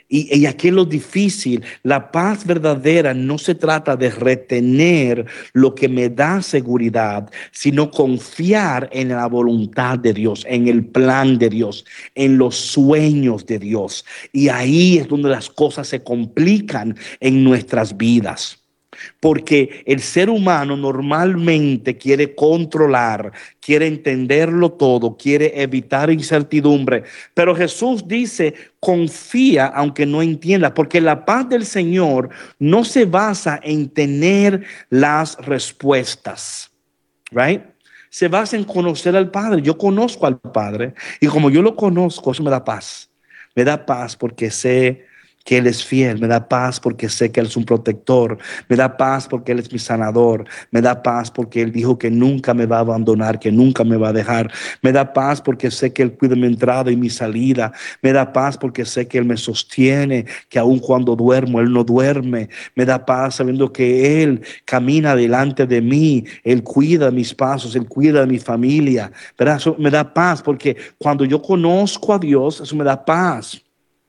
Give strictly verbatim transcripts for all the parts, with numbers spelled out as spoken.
Y, y aquí es lo difícil. La paz verdadera no se trata de retener lo que me da seguridad, sino confiar en la voluntad de Dios, en el plan de Dios, en los sueños de Dios. Y ahí es donde las cosas se complican en nuestras vidas. Porque el ser humano normalmente quiere controlar, quiere entenderlo todo, quiere evitar incertidumbre. Pero Jesús dice, confía aunque no entienda, porque la paz del Señor no se basa en tener las respuestas, right? Se basa en conocer al Padre. Yo conozco al Padre y como yo lo conozco, eso me da paz. Me da paz porque sé que Él es fiel, me da paz porque sé que Él es un protector, me da paz porque Él es mi sanador, me da paz porque Él dijo que nunca me va a abandonar, que nunca me va a dejar, me da paz porque sé que Él cuida mi entrada y mi salida, me da paz porque sé que Él me sostiene, que aun cuando duermo, Él no duerme, me da paz sabiendo que Él camina delante de mí, Él cuida mis pasos, Él cuida de mi familia, ¿verdad? Eso me da paz porque cuando yo conozco a Dios, eso me da paz.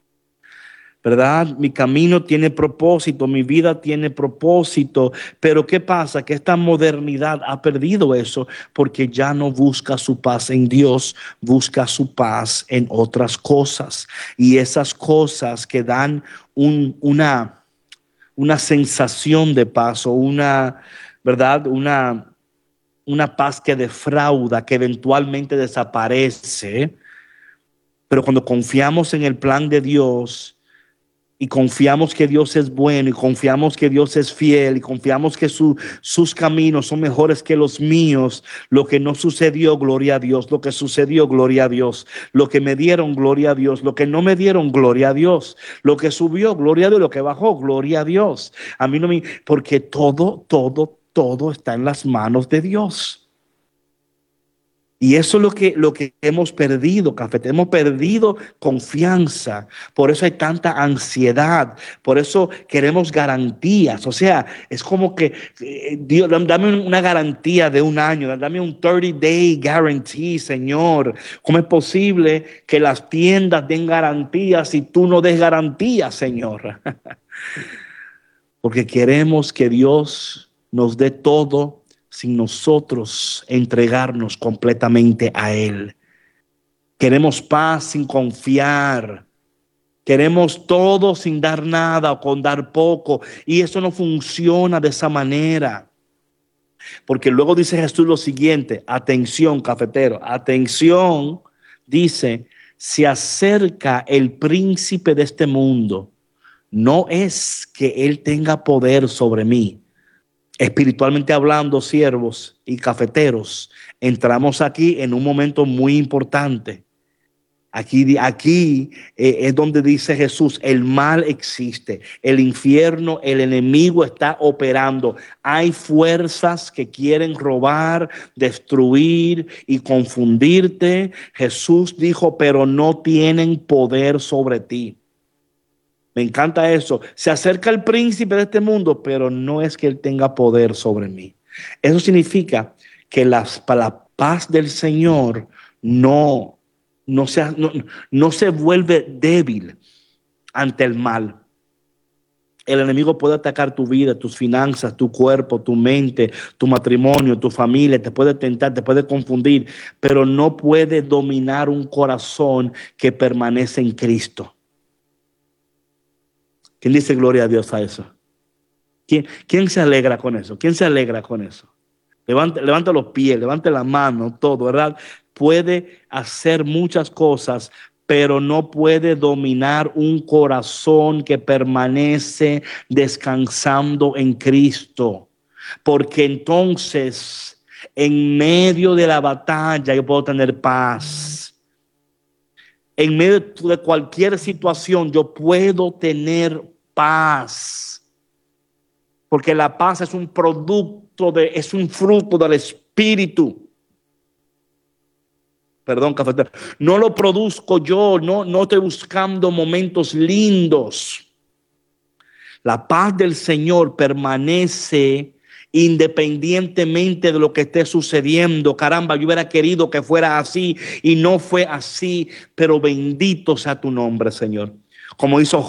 ¿Verdad? Mi camino tiene propósito, mi vida tiene propósito, pero ¿qué pasa? Que esta modernidad ha perdido eso porque ya no busca su paz en Dios, busca su paz en otras cosas. Y esas cosas que dan un, una, una sensación de paz o una, ¿verdad? Una, una paz que defrauda, que eventualmente desaparece. Pero cuando confiamos en el plan de Dios, y confiamos que Dios es bueno, y confiamos que Dios es fiel, y confiamos que su, sus caminos son mejores que los míos. Lo que no sucedió, gloria a Dios. Lo que sucedió, gloria a Dios. Lo que me dieron, gloria a Dios. Lo que no me dieron, gloria a Dios. Lo que subió, gloria a Dios. Lo que bajó, gloria a Dios. A mí no me... Porque todo, todo, todo está en las manos de Dios. Y eso es lo que, lo que hemos perdido, Café. Hemos perdido confianza. Por eso hay tanta ansiedad. Por eso queremos garantías. O sea, es como que, eh, Dios, dame una garantía de un año. Dame un thirty day guarantee, Señor. ¿Cómo es posible que las tiendas den garantías si tú no des garantías, Señor? Porque queremos que Dios nos dé todo sin nosotros entregarnos completamente a Él. Queremos paz sin confiar. Queremos todo sin dar nada o con dar poco. Y eso no funciona de esa manera. Porque luego dice Jesús lo siguiente. Atención, cafetero. Atención. Dice, se acerca el príncipe de este mundo. No es que Él tenga poder sobre mí. Espiritualmente hablando, siervos y cafeteros, entramos aquí en un momento muy importante. Aquí, aquí eh, es donde dice Jesús, el mal existe, el infierno, el enemigo está operando. Hay fuerzas que quieren robar, destruir y confundirte. Jesús dijo, pero no tienen poder sobre ti. Me encanta eso. Se acerca el príncipe de este mundo, pero no es que él tenga poder sobre mí. Eso significa que la, la paz del Señor no, no, se, no, no se vuelve débil ante el mal. El enemigo puede atacar tu vida, tus finanzas, tu cuerpo, tu mente, tu matrimonio, tu familia. Te puede tentar, te puede confundir, pero no puede dominar un corazón que permanece en Cristo. ¿Quién dice gloria a Dios a eso? ¿Quién, quién se alegra con eso? ¿Quién se alegra con eso? Levanta, levanta los pies, levanta la mano, todo, ¿verdad? Puede hacer muchas cosas, pero no puede dominar un corazón que permanece descansando en Cristo. Porque entonces, en medio de la batalla, yo puedo tener paz. En medio de cualquier situación yo puedo tener paz. Porque la paz es un producto, de, es un fruto del Espíritu. Perdón, cafetero. No lo produzco yo, no, no estoy buscando momentos lindos. La paz del Señor permanece independientemente de lo que esté sucediendo. Caramba, yo hubiera querido que fuera así y no fue así, pero bendito sea tu nombre, Señor. Como hizo